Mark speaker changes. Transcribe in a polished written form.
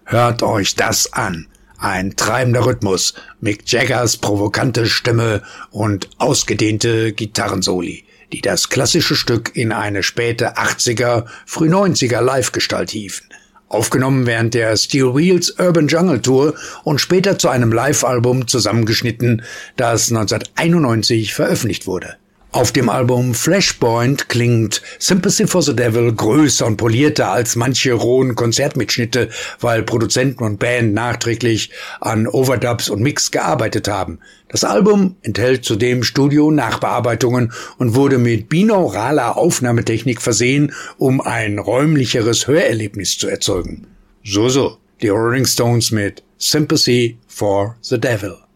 Speaker 1: Hört euch das an. Ein treibender Rhythmus, Mick Jaggers provokante Stimme und ausgedehnte Gitarrensoli, die das klassische Stück in eine späte 80er, früh 90er Live-Gestalt hieven. Aufgenommen während der Steel Wheels Urban Jungle Tour und später zu einem Live-Album zusammengeschnitten, das 1991 veröffentlicht wurde. Auf dem Album Flashpoint klingt Sympathy for the Devil größer und polierter als manche rohen Konzertmitschnitte, weil Produzenten und Band nachträglich an Overdubs und Mix gearbeitet haben. Das Album enthält zudem Studio-Nachbearbeitungen und wurde mit binauraler Aufnahmetechnik versehen, um ein räumlicheres Hörerlebnis zu erzeugen. So, die Rolling Stones mit Sympathy for the Devil.